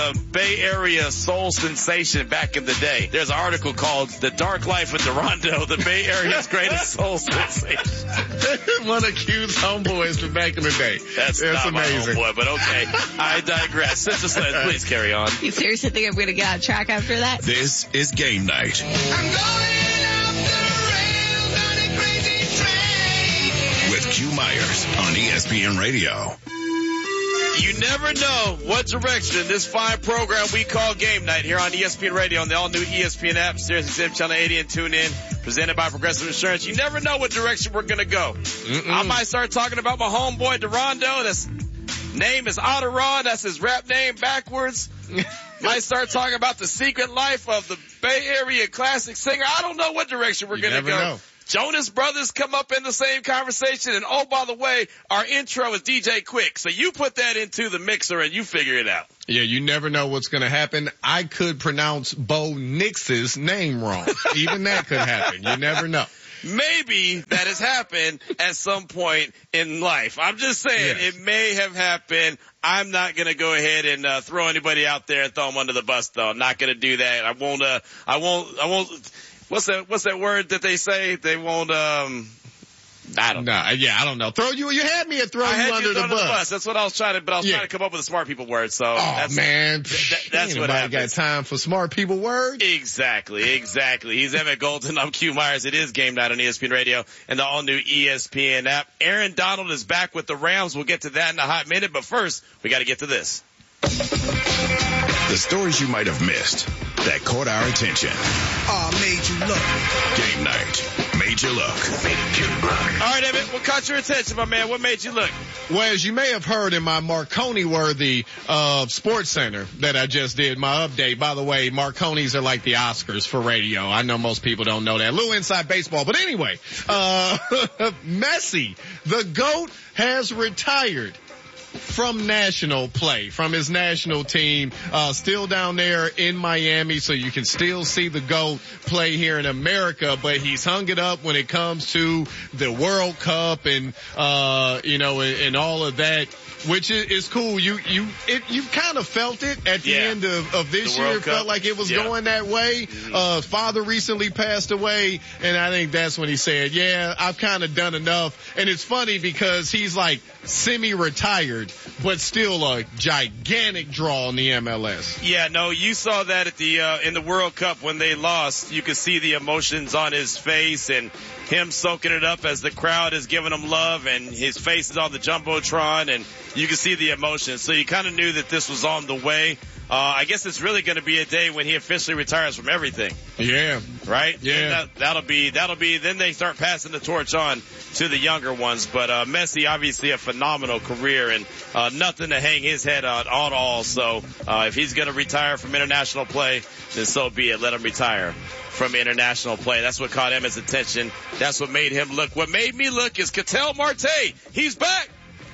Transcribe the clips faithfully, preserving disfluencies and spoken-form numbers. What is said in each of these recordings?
a Bay Area soul sensation back in the day. There's an article called The Dark Life of Durando, the Bay Area's greatest soul sensation. One of Q's homeboys from back in the day. That's, That's not amazing. My homeboy, but okay. I digress. Sister Sledge, please carry on. You seriously think I'm going to get on track after that? This is Game Night. I'm going off the rails on a crazy train. With Q Myers on E S P N Radio. You never know what direction this fine program we call Game Night here on E S P N Radio on the all-new E S P N app, Sirius X M Channel eighty, and tune in, presented by Progressive Insurance. You never know what direction we're going to go. Mm-mm. I might start talking about my homeboy Durando. That's name is Otteron. That's his rap name backwards. Might start talking about the secret life of the Bay Area classic singer. I don't know what direction we're going to go. Know. Jonas Brothers come up in the same conversation. And oh, by the way, our intro is D J Quick. So you put that into the mixer and you figure it out. Yeah, you never know what's going to happen. I could pronounce Bo Nix's name wrong. Even that could happen. You never know. Maybe that has happened at some point in life. I'm just saying yes. It may have happened. I'm not going to go ahead and uh, throw anybody out there and throw them under the bus, though. I'm not going to do that. I won't, uh, I won't, I won't. What's that, what's that word that they say? They won't, um, I don't know. Nah, yeah, I don't know. Throw you, you had me at throw I you had under you the under bus. the bus. That's what I was trying to, but I was yeah. trying to come up with a smart people word, so. Oh, that's, man. That, that's Ain't what nobody happens. got time for smart people words. Exactly, exactly. He's Emmett Golden. I'm Q Myers. It is Game Night on E S P N Radio and the all-new E S P N app. Aaron Donald is back with the Rams. We'll get to that in a hot minute, but first, we got to get to this. The stories you might have missed that caught our attention. Oh, made you look. Game Night. Made you look. Made you look. All right, Emmett, what caught your attention, my man? What made you look? Well, as you may have heard in my Marconi-worthy uh, Sports Center that I just did, my update. By the way, Marconis are like the Oscars for radio. I know most people don't know that. A little inside baseball. But anyway, uh, Messi, the GOAT, has retired from national play, from his national team, uh, still down there in Miami, so you can still see the GOAT play here in America, but he's hung it up when it comes to the World Cup and, uh, you know, and, and all of that, which is, is cool. You, you, it, you kind of felt it at the yeah. end of, of this the year. World It felt Cup. like it was yeah. going that way. Mm-hmm. Uh, father recently passed away, and I think that's when he said, yeah, I've kind of done enough. And it's funny because he's like semi-retired, but still a gigantic draw in the M L S. Yeah, no, you saw that at the, uh, in the World Cup when they lost. You could see the emotions on his face and him soaking it up as the crowd is giving him love and his face is on the Jumbotron and you can see the emotions. So you kind of knew that this was on the way. Uh, I guess it's really going to be a day when he officially retires from everything. Yeah. Right? Yeah. That, that'll be, that'll be, then they start passing the torch on to the younger ones. But, uh, Messi, obviously a phenomenal career and, uh, nothing to hang his head on at all. So, uh, if he's going to retire from international play, then so be it. Let him retire from international play. That's what caught Emmett's attention. That's what made him look. What made me look is Ketel Marte. He's back.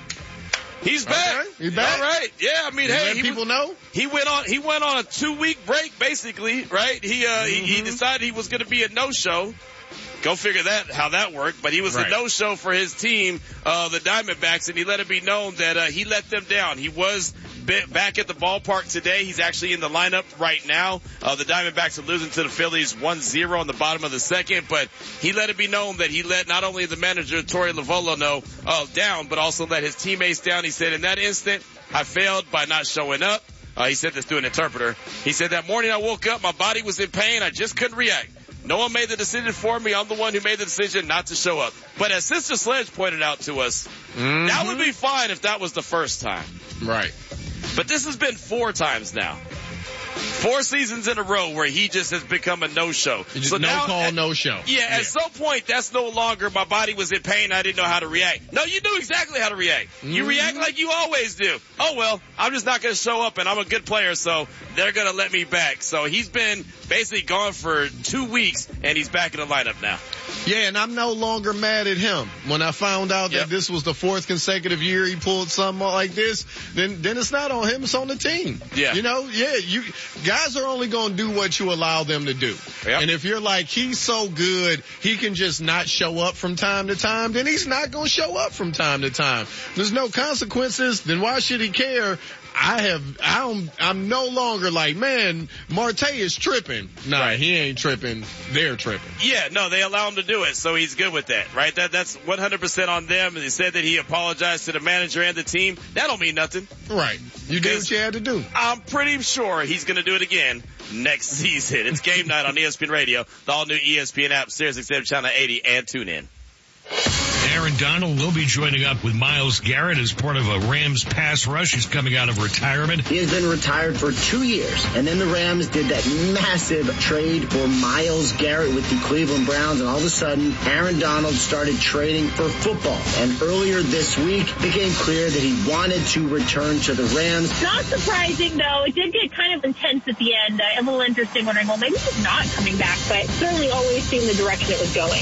He's back. Okay. He's back. All right. Yeah. I mean, you hey, let he people was, know. He went on. He went on a two-week break, basically. Right. He uh, mm-hmm. he, he decided he was going to be a no-show. Go figure that how that worked. But he was right. a no-show for his team, uh, the Diamondbacks, and he let it be known that uh, he let them down. He was back at the ballpark today. He's actually in the lineup right now. Uh, the Diamondbacks are losing to the Phillies one zero in the bottom of the second, but he let it be known that he let not only the manager, Torey Lovullo, know, uh, down, but also let his teammates down. He said, in that instant, I failed by not showing up. Uh, he said this through an interpreter. He said, that morning I woke up, my body was in pain, I just couldn't react. No one made the decision for me. I'm the one who made the decision not to show up. But as Sister Sledge pointed out to us, mm-hmm. that would be fine if that was the first time. Right. But this has been four times now. Four seasons in a row where he just has become a no-show. Just so no now, call, at, no show. Yeah, yeah, at some point, that's no longer my body was in pain, I didn't know how to react. No, you knew exactly how to react. Mm-hmm. You react like you always do. Oh, well, I'm just not going to show up, and I'm a good player, so they're going to let me back. So he's been basically gone for two weeks, and he's back in the lineup now. Yeah, and I'm no longer mad at him. When I found out yep. that this was the fourth consecutive year he pulled something like this, then then it's not on him, it's on the team. Yeah. You know, yeah, you guys are only going to do what you allow them to do. Yep. And if you're like, he's so good, he can just not show up from time to time, then he's not going to show up from time to time. There's no consequences, then why should he care? I have, I don't, I'm no longer like, man, Marte is tripping. No, right. He ain't tripping. They're tripping. Yeah, no, they allow him to do it, so he's good with that, right? That That's one hundred percent on them. And they said that he apologized to the manager and the team. That don't mean nothing. Right. You did what you had to do. I'm pretty sure he's going to do it again next season. It's game night on E S P N Radio, the all-new E S P N app, Sirius X M Channel eighty, and tune in. Aaron Donald will be joining up with Myles Garrett as part of a Rams pass rush. He's coming out of retirement. He has been retired for two years, and then the Rams did that massive trade for Myles Garrett with the Cleveland Browns, and all of a sudden, Aaron Donald started trading for football. And earlier this week, it became clear that he wanted to return to the Rams. Not surprising, though. It did get kind of intense at the end. I'm a little interested, wondering, well, maybe he's not coming back, but certainly always seemed the direction it was going.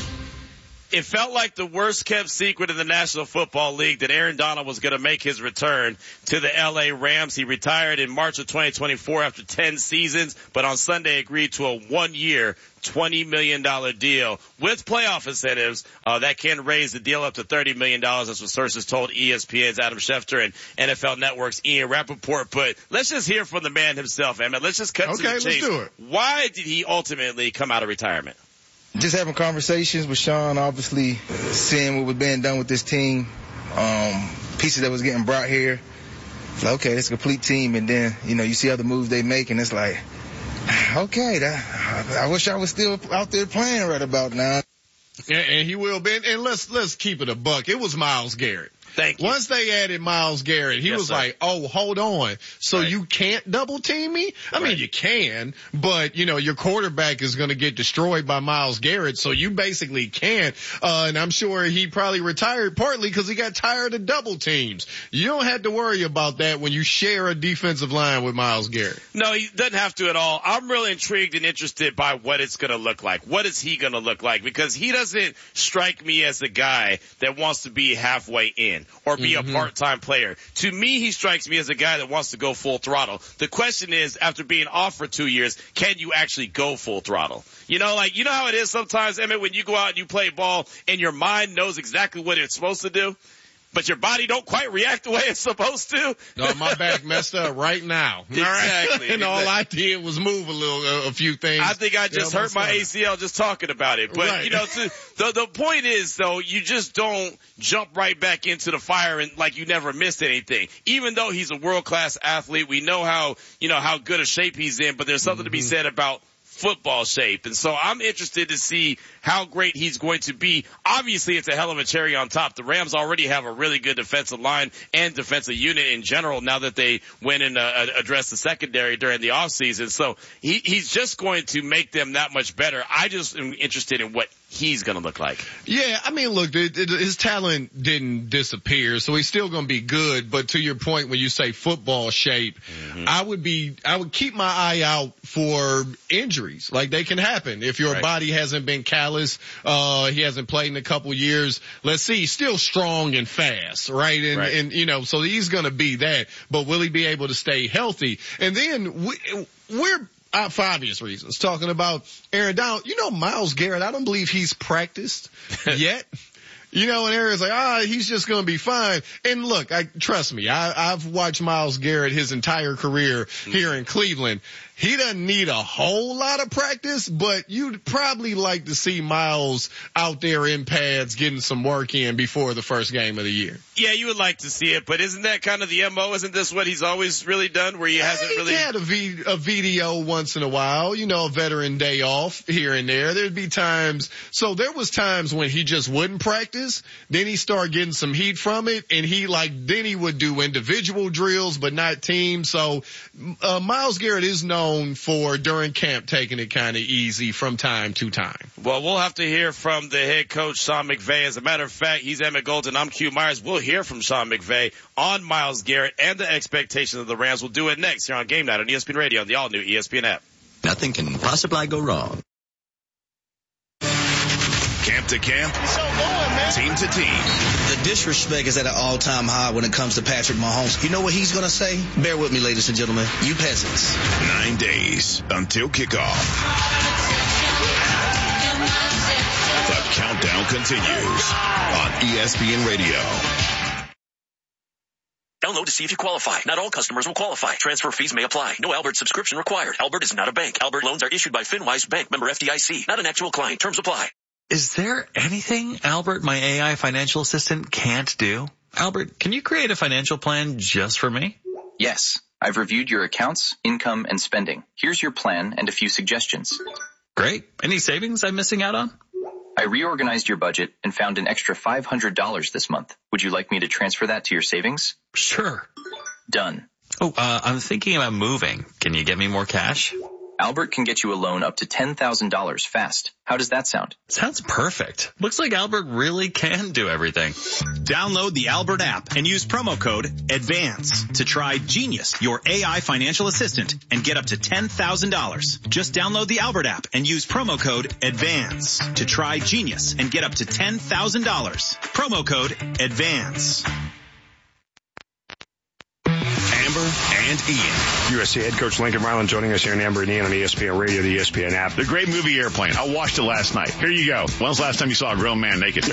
It felt like the worst-kept secret in the National Football League that Aaron Donald was going to make his return to the L A Rams. He retired in March of twenty twenty-four after ten seasons, but on Sunday agreed to a one-year, twenty million dollars deal with playoff incentives. Uh, that can raise the deal up to thirty million dollars. That's what sources told E S P N's Adam Schefter and N F L Network's Ian Rappaport. But let's just hear from the man himself, Emmett. Let's just cut okay, to the chase. Let's do it. Why did he ultimately come out of retirement? Just having conversations with Sean, obviously seeing what was being done with this team, um, pieces that was getting brought here. It's like, okay, it's a complete team. And then, you know, you see other moves they make, and it's like, okay, that, I wish I was still out there playing right about now. And, and he will be. And let's let's keep it a buck. It was Myles Garrett. Thank you. Once they added Myles Garrett, he yes, was sir. like, oh, hold on. So right. you can't double team me? I right. mean, you can, but, you know, your quarterback is going to get destroyed by Myles Garrett, so you basically can't. Uh, and I'm sure he probably retired partly because he got tired of double teams. You don't have to worry about that when you share a defensive line with Myles Garrett. No, he doesn't have to at all. I'm really intrigued and interested by what it's going to look like. What is he going to look like? Because he doesn't strike me as a guy that wants to be halfway in or be mm-hmm. a part-time player. To me, he strikes me as a guy that wants to go full throttle. The question is, after being off for two years, can you actually go full throttle? You know, like, you know how it is sometimes, Emmett, when you go out and you play ball and your mind knows exactly what it's supposed to do, but your body don't quite react the way it's supposed to? No, my back messed up right now. Exactly. And all I did was move a little, uh, a few things. I think I just hurt my A C L just talking about it. But, right. you know, to, the, the point is, though, you just don't jump right back into the fire and like you never missed anything. Even though he's a world-class athlete, we know how, you know, how good a shape he's in, but there's something mm-hmm. to be said about football shape. And so I'm interested to see how great he's going to be. Obviously, it's a hell of a cherry on top. The Rams already have a really good defensive line and defensive unit in general now that they went and uh, addressed the secondary during the offseason. So he, he's just going to make them that much better. I just am interested in what he's going to look like. Yeah, I mean, look, it, it, his talent didn't disappear, so he's still going to be good. But to your point, when you say football shape, mm-hmm. I would be, I would keep my eye out for injuries. Like, they can happen. If your right. body hasn't been callous, uh, he hasn't played in a couple years. Let's see, he's still strong and fast, right? And, right. and you know, so he's going to be that. But will he be able to stay healthy? And then we, we're, Uh, for obvious reasons, talking about Aaron Donald. You know, Myles Garrett, I don't believe he's practiced yet. You know, and Aaron's like, ah, he's just going to be fine. And look, I trust me, I, I've watched Myles Garrett his entire career here in Cleveland. He doesn't need a whole lot of practice, but you'd probably like to see Myles out there in pads getting some work in before the first game of the year. Yeah, you would like to see it, but isn't that kind of the M O? Isn't this what he's always really done, where he hasn't he really... He had a, v- a V D O once in a while, you know, a veteran day off here and there. There'd be times, so there was times when he just wouldn't practice, then he started getting some heat from it, and he like, then he would do individual drills, but not team. So, uh, Myles Garrett is known for during camp taking it kind of easy from time to time. Well, we'll have to hear from the head coach, Sean McVay. As a matter of fact, he's Emmett Golden. I'm Q Myers. We'll hear from Sean McVay on Myles Garrett and the expectations of the Rams. We'll do it next here on Game Night on E S P N Radio on the all-new E S P N app. Nothing can possibly go wrong. Camp to camp, So going, man. team to team. The disrespect is at an all-time high when it comes to Patrick Mahomes. You know what he's going to say? Bear with me, ladies and gentlemen. You peasants. Nine days until kickoff. The countdown continues on E S P N Radio. Download to see if you qualify. Not all customers will qualify. Transfer fees may apply. No Albert subscription required. Albert is not a bank. Albert loans are issued by FinWise Bank, member F D I C. Not an actual client. Terms apply. Is there anything Albert, my A I financial assistant, can't do? Albert, can you create a financial plan just for me? Yes. I've reviewed your accounts, income, and spending. Here's your plan and a few suggestions. Great. Any savings I'm missing out on? I reorganized your budget and found an extra five hundred dollars this month. Would you like me to transfer that to your savings? Sure. Done. Oh, uh, I'm thinking about moving. Can you get me more cash? Albert can get you a loan up to ten thousand dollars fast. How does that sound? Sounds perfect. Looks like Albert really can do everything. Download the Albert app and use promo code ADVANCE to try Genius, your A I financial assistant, and get up to ten thousand dollars. Just download the Albert app and use promo code ADVANCE to try Genius and get up to ten thousand dollars. Promo code ADVANCE. Amber and Ian. U S C head coach Lincoln Riley joining us here in Amber and Ian on E S P N Radio, the E S P N app. The great movie Airplane. I watched it last night. Here you go. When's the last time you saw a grown man naked?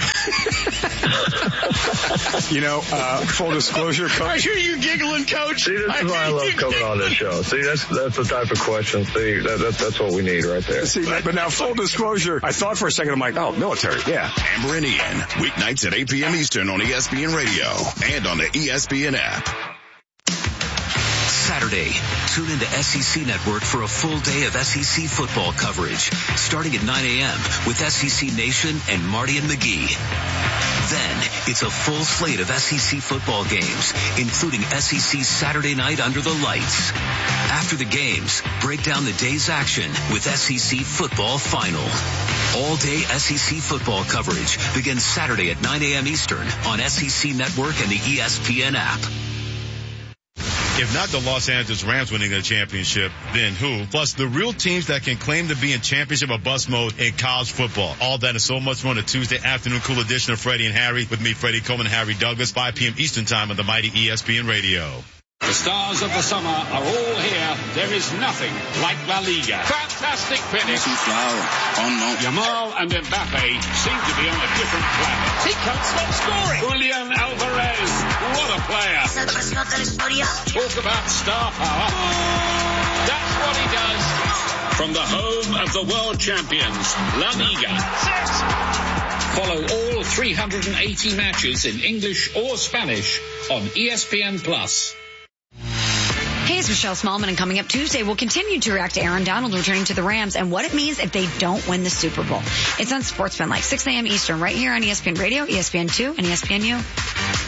You know, uh, full disclosure, Coach. I hear you giggling, Coach. See, this I is why I love coming on this show. See, that's that's the type of question. See, that, that, that's what we need right there. See, but now full disclosure, I thought for a second, I'm like, oh, military, yeah. Amber and Ian, weeknights at eight p.m. Eastern on E S P N Radio and on the E S P N app. Saturday, tune into S E C Network for a full day of S E C football coverage, starting at nine a.m. with S E C Nation and Marty and McGee. Then, it's a full slate of S E C football games, including S E C Saturday Night Under the Lights. After the games, break down the day's action with S E C Football Final. All-day S E C football coverage begins Saturday at nine a.m. Eastern on S E C Network and the E S P N app. If not the Los Angeles Rams winning a championship, then who? Plus the real teams that can claim to be in championship or bust mode in college football. All that and so much more on a Tuesday afternoon cool edition of Freddie and Harry with me, Freddie Coleman, Harry Douglas, five p.m. Eastern time on the mighty E S P N Radio. The stars of the summer are all here. There is nothing like La Liga. Fantastic finish. Yamal and Mbappe seem to be on a different planet. He can't stop scoring. Julian Alvarez, what a player. Talk about star power. That's what he does. From the home of the world champions, La Liga. Follow all three hundred eighty matches in English or Spanish on E S P N Plus. Hey, it's Michelle Smallman, and coming up Tuesday, we'll continue to react to Aaron Donald returning to the Rams and what it means if they don't win the Super Bowl. It's on Sportsman, like six a.m. Eastern, right here on E S P N Radio, E S P N two, and E S P N U.